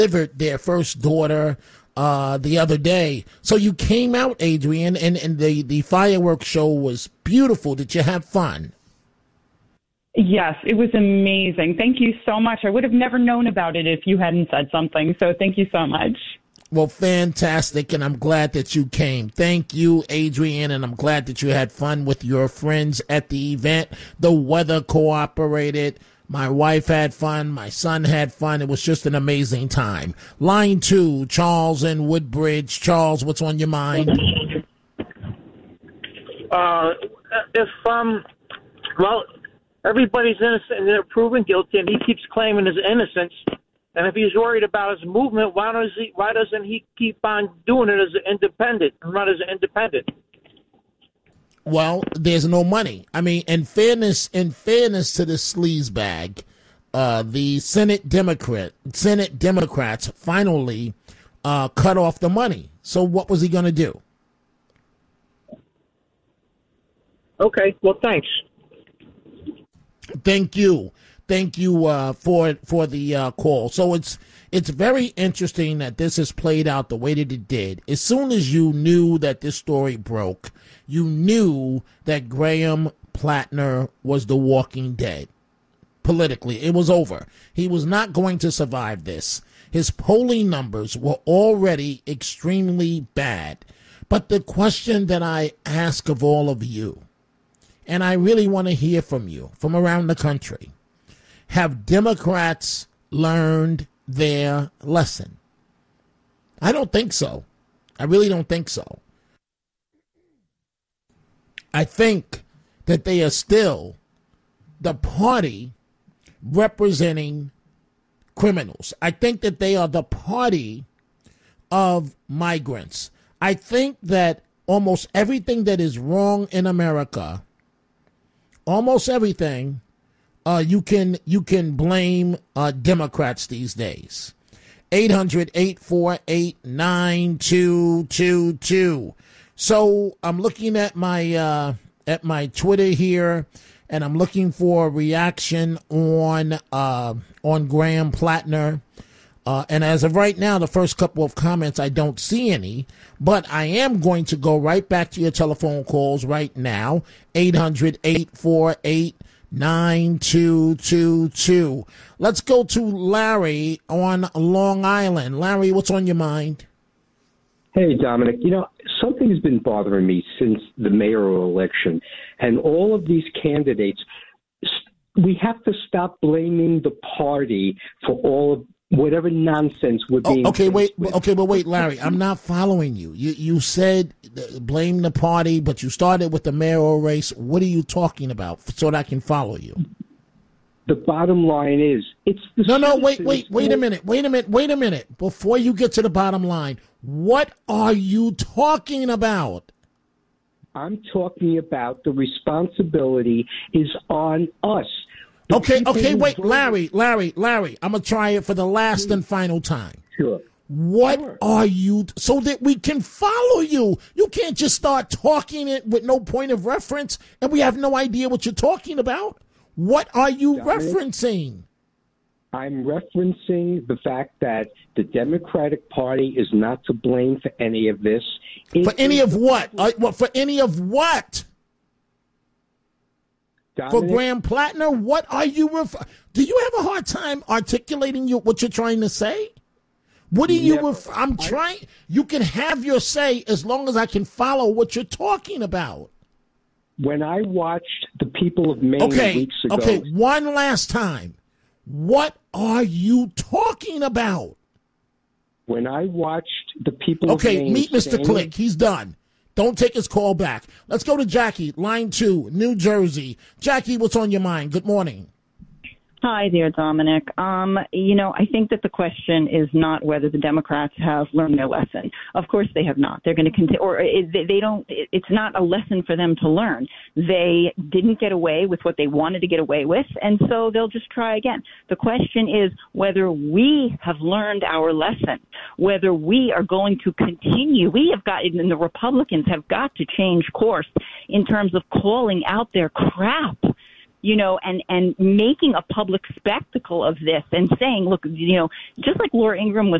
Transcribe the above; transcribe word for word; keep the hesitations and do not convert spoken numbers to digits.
delivered their first daughter uh, the other day. So you came out, Adrienne, and, and the, the fireworks show was beautiful. Did you have fun? Yes, it was amazing. Thank you so much. I would have never known about it if you hadn't said something. So thank you so much. Well, fantastic, and I'm glad that you came. Thank you, Adrienne, and I'm glad that you had fun with your friends at the event. The weather cooperated. My wife had fun. My son had fun. It was just an amazing time. Line two, Charles in Woodbridge. Charles, what's on your mind? Uh, if, um, well, everybody's innocent and they're proven guilty, and he keeps claiming his innocence. And if he's worried about his movement, why does he? Why doesn't he keep on doing it as an independent and run as an independent? Well, there's no money. I mean, in fairness, in fairness to the sleazebag, uh, the Senate Democrat, Senate Democrats finally uh, cut off the money. So what was he going to do? Okay. Well, thanks. Thank you. Thank you uh, for for the uh, call. So it's it's very interesting that this has played out the way that it did. As soon as you knew that this story broke, you knew that Graham Plattner was the walking dead. Politically, it was over. He was not going to survive this. His polling numbers were already extremely bad. But the question that I ask of all of you, and I really want to hear from you from around the country, have Democrats learned their lesson? I don't think so. I really don't think so. I think that they are still the party representing criminals. I think that they are the party of migrants. I think that almost everything that is wrong in America, almost everything, Uh, you can you can blame uh, Democrats these days. eight hundred, eight four eight, nine two two two. So I'm looking at my uh, at my Twitter here, and I'm looking for a reaction on uh, on Graham Plattner. Uh, and as of right now, the first couple of comments, I don't see any. But I am going to go right back to your telephone calls right now. eight hundred, eight four eight, nine two two two. Let's go to Larry on Long Island. Larry, what's on your mind? Hey, Dominic. You know, something has been bothering me since the mayoral election, and all of these candidates, we have to stop blaming the party for all of whatever nonsense we're being. Oh, okay, wait. with. Okay, but wait, Larry, I'm not following you. You you said blame the party, but you started with the mayoral race. What are you talking about, so that I can follow you? The bottom line is, it's the no, no. Wait, wait, citizens- wait a minute. Wait a minute. Wait a minute. Before you get to the bottom line, what are you talking about? I'm talking about the responsibility is on us. The Okay, people okay, who wait, voted- Larry, Larry, Larry. I'm gonna try it for the last and final time. Sure. What Sure. are you, so that we can follow you? You can't just start talking it with no point of reference, and we have no idea what you're talking about. What are you Dominic? referencing? I'm referencing the fact that the Democratic Party is not to blame for any of this. It For any is of the what? public- Uh, what? For any of what? For Dominic, Graham Plattner? What are you ref- Do you have a hard time articulating you, what you're trying to say? What do you? Never. Ref- I'm trying. You can have your say as long as I can follow what you're talking about. when I watched the people of Maine Okay. weeks ago, Okay. One last time. What are you talking about? when I watched the people Okay. of Maine Meet Mister stand- Click. He's done. Don't take his call back. Let's go to Jackie, line two, New Jersey. Jackie, what's on your mind? Good morning. Hi there, Dominic. Um, you know, I think that the question is not whether the Democrats have learned their lesson. Of course they have not. They're going to continue, or it, they don't, it's not a lesson for them to learn. They didn't get away with what they wanted to get away with, and so they'll just try again. The question is whether we have learned our lesson, whether we are going to continue. We have got, and the Republicans have got to change course in terms of calling out their crap. you know, and, and making a public spectacle of this and saying, look, you know, just like Laura Ingraham was